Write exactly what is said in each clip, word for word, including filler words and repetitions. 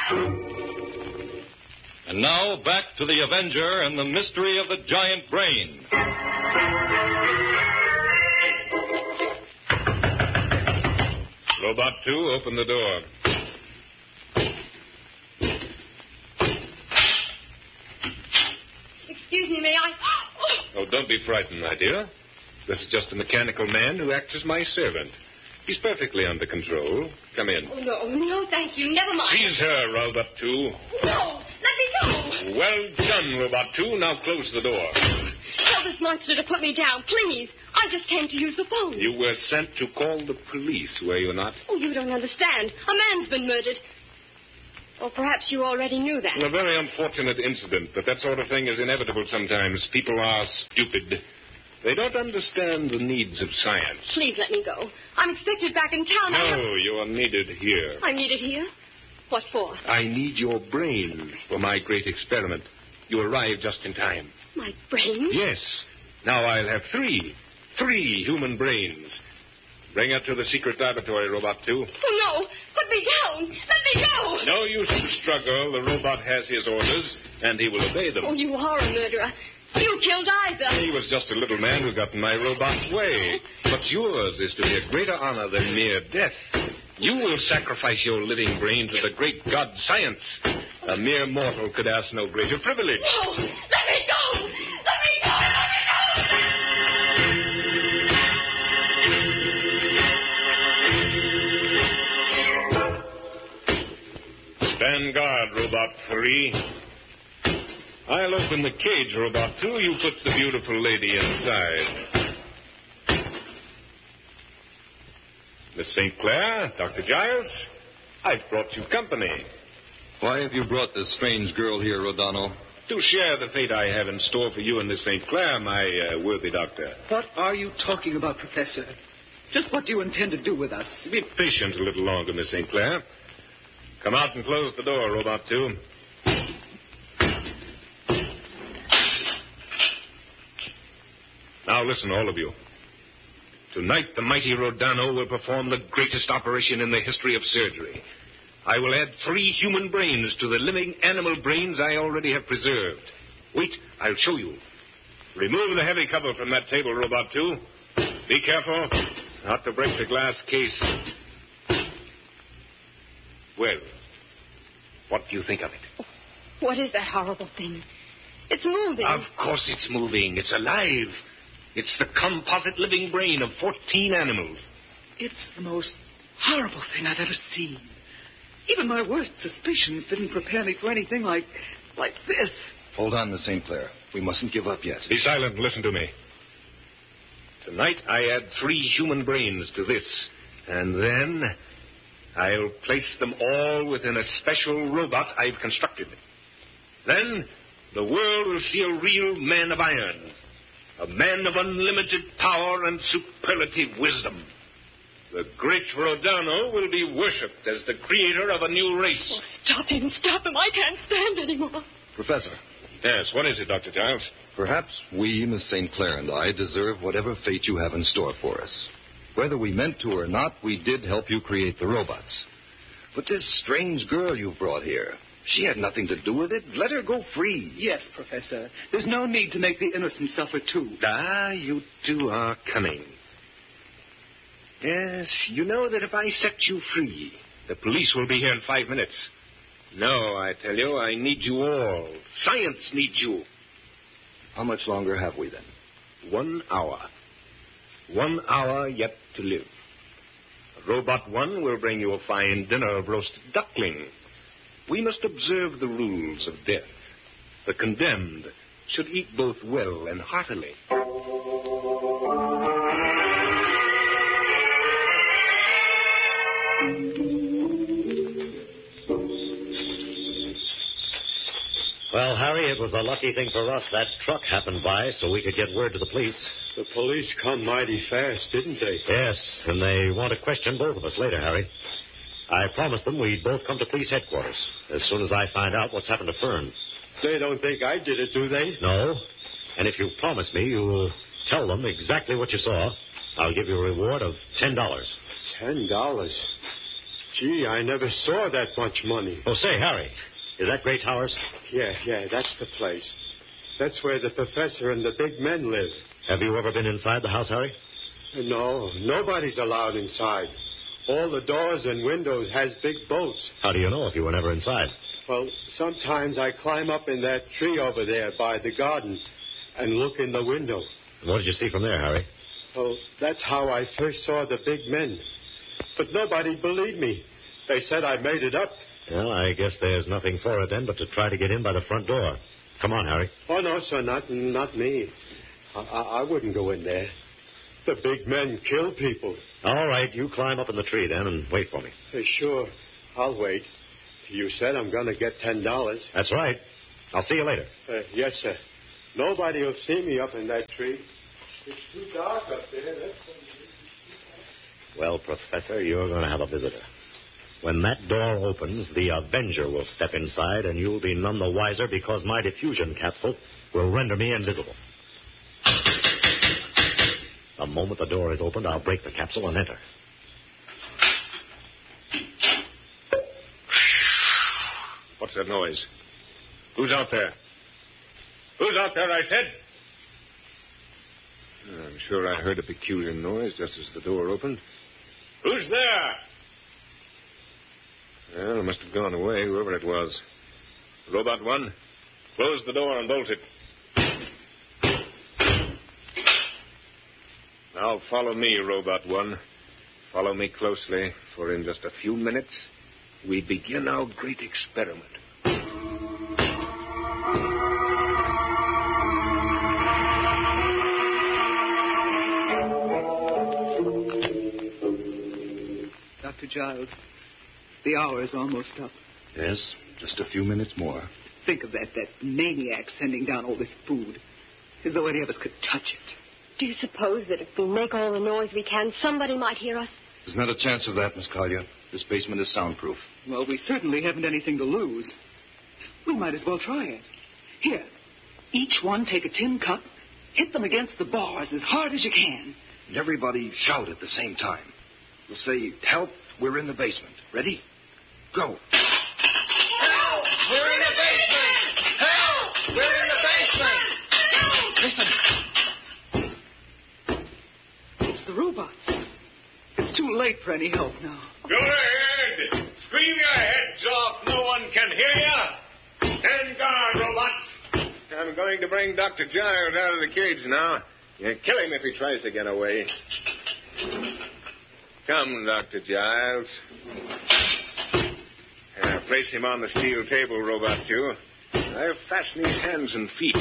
And now, back to the Avenger and the mystery of the giant brain. Robot two, open the door. Excuse me, may I? Oh, don't be frightened, my dear. This is just a mechanical man who acts as my servant. He's perfectly under control. Come in. Oh, no, no, thank you. Never mind. Seize her, Robot two. No, let me go. Well done, Robot two. Now close the door. Tell this monster to put me down, please. I just came to use the phone. You were sent to call the police, were you not? Oh, you don't understand. A man's been murdered. Or perhaps you already knew that. A very unfortunate incident, but that sort of thing is inevitable sometimes. People are stupid. They don't understand the needs of science. Please let me go. I'm expected back in town. No, I have... you are needed here. I'm needed here? What for? I need your brain for my great experiment. You arrived just in time. My brain? Yes. Now I'll have three. Three human brains. Bring her to the secret laboratory, Robot two. Oh, no. Put me down. Let me go. No use to struggle. The robot has his orders, and he will obey them. Oh, you are a murderer. You killed Isa. He was just a little man who got in my robot's way. But yours is to be a greater honor than mere death. You will sacrifice your living brain to the great god science. A mere mortal could ask no greater privilege. No. Let me go. Let me go. Let me go. Stand guard, Robot three. I'll open the cage, Robot two. You put the beautiful lady inside. Miss Saint Clair, Doctor Giles, I've brought you company. Why have you brought this strange girl here, Rodano? To share the fate I have in store for you and Miss Saint Clair, my uh, worthy doctor. What are you talking about, Professor? Just what do you intend to do with us? Be patient a little longer, Miss Saint Clair. Come out and close the door, Robot two. Now listen, all of you. Tonight, the mighty Rodano will perform the greatest operation in the history of surgery. I will add three human brains to the living animal brains I already have preserved. Wait, I'll show you. Remove the heavy cover from that table, Robot two. Be careful not to break the glass case. Well, what do you think of it? What is that horrible thing? It's moving. Of course it's moving. It's alive. It's the composite living brain of fourteen animals. It's the most horrible thing I've ever seen. Even my worst suspicions didn't prepare me for anything like like this. Hold on, Miss Saint Clair. We mustn't give up yet. Be silent and listen to me. Tonight I add three human brains to this, and then I'll place them all within a special robot I've constructed. Then the world will see a real man of iron, a man of unlimited power and superlative wisdom. The great Rodano will be worshipped as the creator of a new race. Oh, stop him, stop him. I can't stand anymore. Professor. Yes, what is it, Doctor Giles? Perhaps we, Miss Saint Clair and I, deserve whatever fate you have in store for us. Whether we meant to or not, we did help you create the robots. But this strange girl you've brought here, she had nothing to do with it. Let her go free. Yes, Professor. There's no need to make the innocent suffer, too. Ah, you two are cunning. Yes, you know that if I set you free, the police will be here in five minutes. No, I tell you, I need you all. Science needs you. How much longer have we, then? One hour. One hour yet to live. Robot one will bring you a fine dinner of roasted duckling. We must observe the rules of death. The condemned should eat both well and heartily. Well, Harry, it was a lucky thing for us that truck happened by so we could get word to the police. The police come mighty fast, didn't they? Yes, and they want to question both of us later, Harry. I promised them we'd both come to police headquarters as soon as I find out what's happened to Fern. They don't think I did it, do they? No. And if you promise me you'll tell them exactly what you saw, I'll give you a reward of ten dollars. Ten dollars? Gee, I never saw that much money. Oh, say, Harry, is that Gray Towers? Yeah, yeah, that's the place. That's where the professor and the big men live. Have you ever been inside the house, Harry? No, nobody's allowed inside. All the doors and windows has big bolts. How do you know if you were never inside? Well, sometimes I climb up in that tree over there by the garden and look in the window. What did you see from there, Harry? Well, that's how I first saw the big men. But nobody believed me. They said I made it up. Well, I guess there's nothing for it then but to try to get in by the front door. Come on, Harry. Oh, no, sir, not, not me. I, I, I wouldn't go in there. The big men kill people. All right, you climb up in the tree then and wait for me. Uh, sure, I'll wait. You said I'm going to get ten dollars. That's right. I'll see you later. Uh, yes, sir. Nobody will see me up in that tree. It's too dark up there. That's... Well, Professor, you're going to have a visitor. When that door opens, the Avenger will step inside, and you'll be none the wiser because my diffusion capsule will render me invisible. The moment the door is opened, I'll break the capsule and enter. What's that noise? Who's out there? Who's out there, I said? I'm sure I heard a peculiar noise just as the door opened. Who's there? Well, it must have gone away, whoever it was. Robot one, close the door and bolt it. Now follow me, Robot one. Follow me closely, for in just a few minutes, we begin our great experiment. Doctor Giles, the hour is almost up. Yes, just a few minutes more. Think of that, that maniac sending down all this food. As though any of us could touch it. Do you suppose that if we make all the noise we can, somebody might hear us? There's not a chance of that, Miss Collier. This basement is soundproof. Well, we certainly haven't anything to lose. We might as well try it. Here, each one take a tin cup, hit them against the bars as hard as you can. And everybody shout at the same time. We'll say, help, we're in the basement. Ready? Go. Help! We're in the basement! Help! We're in the basement! Listen. It's the robots. It's too late for any help now. Go ahead! Scream your heads off. No one can hear you. Stand guard, robots. I'm going to bring Doctor Giles out of the cage now. You kill him if he tries to get away. Come, Doctor Giles. Uh, place him on the steel table, Robot two. I'll fasten his hands and feet.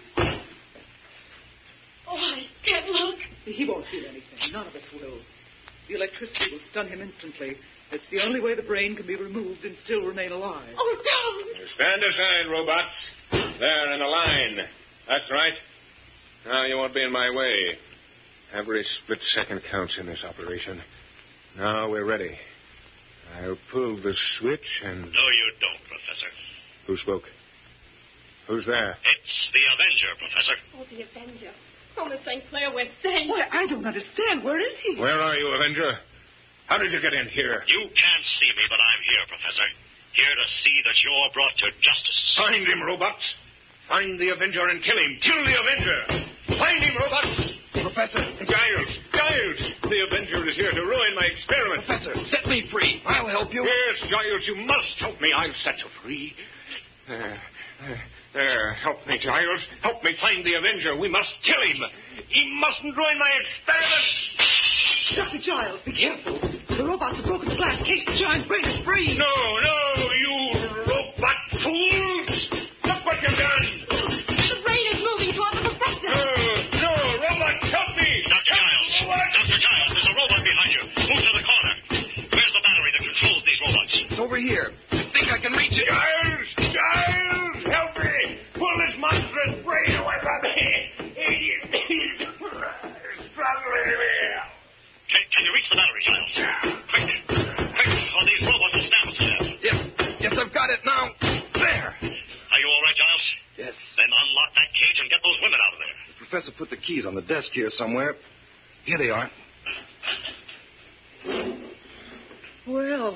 Oh, I can't look. He won't feel anything. None of us will. The electricity will stun him instantly. It's the only way the brain can be removed and still remain alive. Oh, don't. Stand aside, robots. There, in a line. That's right. Now you won't be in my way. Every split second counts in this operation. Now we're ready. I'll pull the switch and... No, you don't, Professor. Who spoke? Who's there? It's the Avenger, Professor. Oh, the Avenger. Oh, Miss Saint Clair, we're safe. Why, I don't understand. Where is he? Where are you, Avenger? How did you get in here? You can't see me, but I'm here, Professor. Here to see that you're brought to justice. Find him, robots. Find the Avenger and kill him. Kill the Avenger. Find him, robots. Professor. Giles. Giles. The Avenger is here to ruin my experiment. Professor, set me free. I'll help you. Yes, Giles, you must help me. I'll set you free. There. There. There. Help me, Giles. Help me find the Avenger. We must kill him. He mustn't ruin my experiment. Doctor Giles, be careful. The robots have broken the glass case. The giant's brain is free. No, no, you robot fools. Look what you've done. The brain is moving toward the professor. No, no, robot, help me. Doctor Giles. What? Doctor Giles, there's a robot behind you. Move to the corner. Where's the battery that controls these robots? It's over here. I think I can reach it. Giles! Giles! Help me! Pull this monstrous brain away from me! He's struggling me! Can, can you reach the battery, Giles? Quick! Quick! Or these robots will stab us to death. Yes. Yes, I've got it now. There. Are you all right, Giles? Yes. Then unlock that cage and get those women out of there. The professor put the keys on the desk here somewhere. Here they are. Well,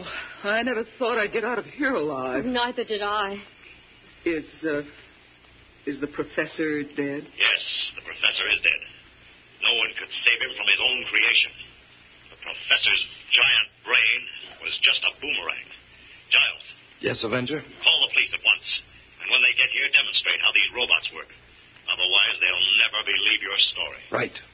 I never thought I'd get out of here alive. Neither did I. Is, uh, is the professor dead? Yes, the professor is dead. No one could save him from his own creation. The professor's giant brain was just a boomerang. Giles. Yes, Avenger? Call the police at once. And when they get here, demonstrate how these robots work. Otherwise, they'll never believe your story. Right.